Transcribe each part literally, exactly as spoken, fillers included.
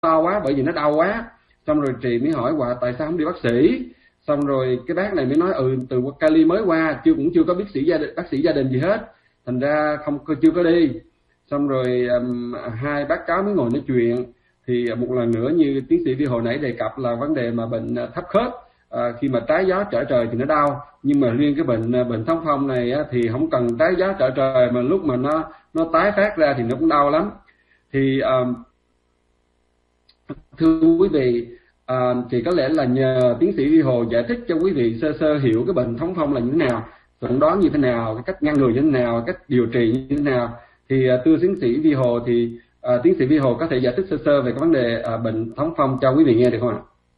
đau quá, bởi vì nó đau quá. Xong rồi Trì mới hỏi Hòa tại sao không đi bác sĩ. Xong rồi cái bác này mới nói ừ từ Cali mới qua, chưa cũng chưa có bác sĩ gia đình, bác sĩ gia đình gì hết, thành ra không chưa có đi. Xong rồi um, hai bác cháu mới ngồi nói chuyện. Thì một lần nữa như tiến sĩ Vi hồi nãy đề cập là vấn đề mà bệnh thấp khớp, à, khi mà trái gió trở trời thì nó đau, nhưng mà riêng cái bệnh bệnh thống phong này á, thì không cần trái gió trở trời, mà lúc mà nó nó tái phát ra thì nó cũng đau lắm. Thì um, thưa quý vị, à, thì có lẽ là nhờ tiến sĩ Vi Hồ giải thích cho quý vị sơ sơ hiểu cái bệnh thống phong là như thế nào, chẩn đoán như thế nào, cái cách ngăn ngừa như thế nào, cách điều trị như thế nào. Thì à, thưa tiến sĩ Vi Hồ thì à, tiến sĩ Vi Hồ có thể giải thích sơ sơ về cái vấn đề à, bệnh thống phong cho quý vị nghe được không ạ?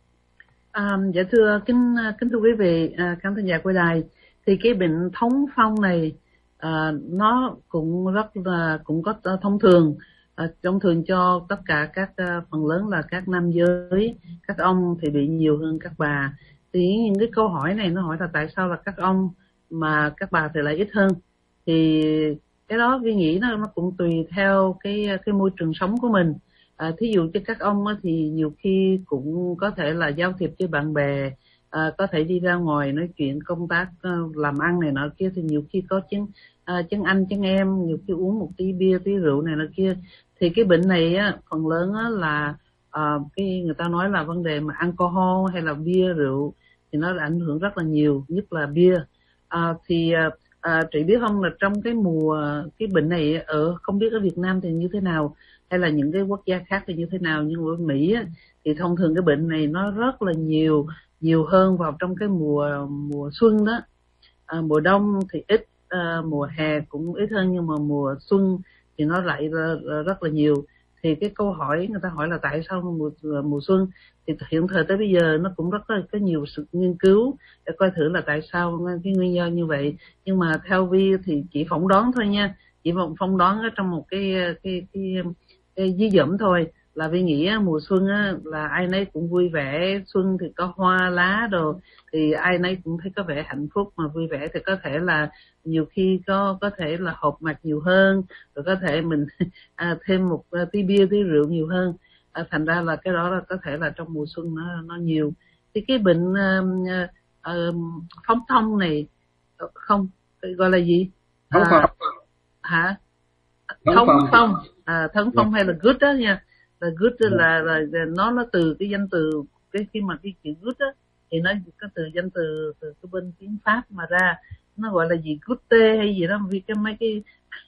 À, dạ thưa kính kính thưa quý vị, à, khán thính giả của đài, thì cái bệnh thống phong này à, nó cũng rất là cũng có thông thường. À, thông thường cho tất cả các uh, phần lớn là các nam giới, các ông thì bị nhiều hơn các bà. Thì những cái câu hỏi này nó hỏi là tại sao là các ông mà các bà thì lại ít hơn. Thì cái đó Vi nghĩ nó nó cũng tùy theo cái cái môi trường sống của mình. À, thí dụ cho các ông á, thì nhiều khi cũng có thể là giao thiệp với bạn bè, à, có thể đi ra ngoài nói chuyện công tác, uh, làm ăn này nọ kia, thì nhiều khi có chứng À, chân anh chân em, nhiều khi uống một tí bia tí rượu này nọ kia. Thì cái bệnh này á, phần lớn á, là à, cái người ta nói là vấn đề mà alcohol hay là bia rượu thì nó ảnh hưởng rất là nhiều, nhất là bia. À, thì à, chị biết không là trong cái mùa cái bệnh này ở không biết ở Việt Nam thì như thế nào hay là những cái quốc gia khác thì như thế nào, nhưng ở Mỹ á, thì thông thường cái bệnh này nó rất là nhiều nhiều hơn vào trong cái mùa mùa xuân đó. À, mùa đông thì ít. À, mùa hè cũng ít hơn, nhưng mà mùa xuân thì nó lại rất là nhiều. Thì cái câu hỏi người ta hỏi là tại sao mùa mùa xuân, thì hiện thời tới bây giờ nó cũng rất là có nhiều sự nghiên cứu để coi thử là tại sao cái nguyên nhân như vậy. Nhưng mà theo Vi thì chỉ phỏng đoán thôi nha, chỉ một phỏng đoán ở trong một cái cái cái, cái dí dỏm thôi, là Vi nghĩ mùa xuân á, là ai nấy cũng vui vẻ, xuân thì có hoa lá đồ, thì ai nấy cũng thấy có vẻ hạnh phúc mà vui vẻ, thì có thể là nhiều khi có có thể là họp mặt nhiều hơn, rồi có thể mình à, thêm một tí bia tí rượu nhiều hơn. À, thành ra là cái đó là có thể là trong mùa xuân nó nó nhiều. Thì cái bệnh uh, uh, phóng thông này không gọi là gì? Thống phong. À, hả? Thống phong. À, thống phong hay là good đó nha. Là good là, là, là nó nó từ cái danh từ, cái khi mà cái chữ good đó thì nó có từ danh từ từ cái bên tiếng Pháp mà ra, nó gọi là gì gute hay gì đó, vì cái mấy cái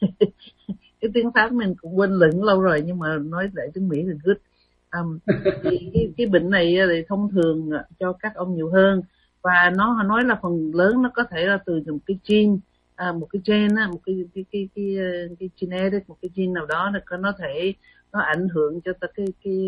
cái tiếng Pháp mình cũng quên lửng lâu rồi, nhưng mà nói lại tiếng Mỹ là good. Um, thì cái, cái bệnh này thì thông thường cho các ông nhiều hơn, và nó nói là phần lớn nó có thể là từ một cái gene, à, một cái gen, một cái cái cái cái, cái, cái genetic, một cái gene nào đó nó nó thể nó ảnh hưởng cho ta cái cái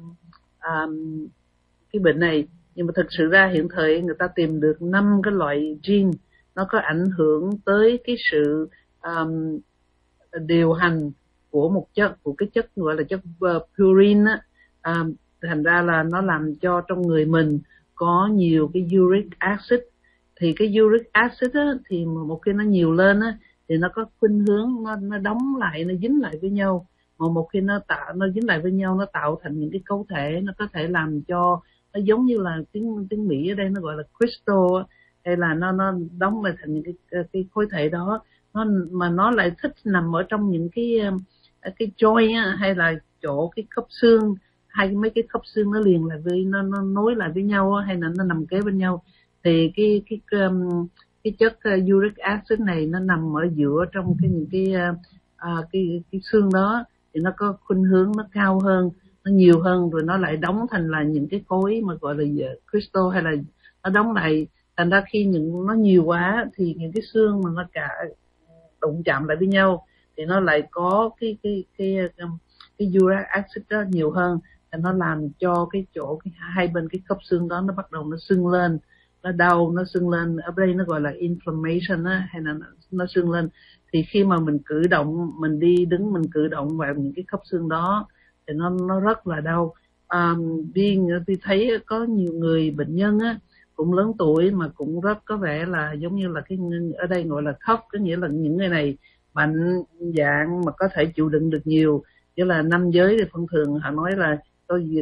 um, cái bệnh này. Nhưng mà thực sự ra hiện thời người ta tìm được năm cái loại gene nó có ảnh hưởng tới cái sự um, điều hành của một chất, của cái chất gọi là chất uh, purine á. Um, thành ra là nó làm cho trong người mình có nhiều cái uric acid. Thì cái uric acid á, thì một khi nó nhiều lên á, thì nó có khuynh hướng nó nó đóng lại, nó dính lại với nhau. Mà một khi nó tạo nó dính lại với nhau, nó tạo thành những cái cấu thể, nó có thể làm cho nó giống như là tiếng tiếng Mỹ ở đây nó gọi là crystal, hay là nó nó đóng lại thành những cái cái khối thể đó. Nó mà nó lại thích nằm ở trong những cái cái joint hay là chỗ cái khớp xương, hay mấy cái khớp xương nó liền lại với nó nó nối lại với nhau, hay là nó nằm kế bên nhau. Thì cái cái cái, cái chất uric acid này nó nằm ở giữa trong cái những cái uh, cái cái xương đó, thì nó có khuynh hướng nó cao hơn, nó nhiều hơn, rồi nó lại đóng thành là những cái khối mà gọi là crystal, hay là nó đóng lại. Thành ra khi những nó nhiều quá thì những cái xương mà nó cả đụng chạm lại với nhau thì nó lại có cái cái cái cái, cái uric acid đó nhiều hơn, thì nó làm cho cái chỗ cái hai bên cái khớp xương đó nó bắt đầu nó sưng lên, nó đau, nó sưng lên. Ở đây nó gọi là inflammation á, hay là nó, nó sưng lên. Thì khi mà mình cử động, mình đi đứng, mình cử động vào những cái khớp xương đó thì nó nó rất là đau. À, riêng tôi thấy có nhiều người bệnh nhân á cũng lớn tuổi mà cũng rất có vẻ là giống như là cái ở đây gọi là tough, có nghĩa là những người này mạnh dạng mà có thể chịu đựng được nhiều. Chứ là nam giới thì thông thường họ nói là tôi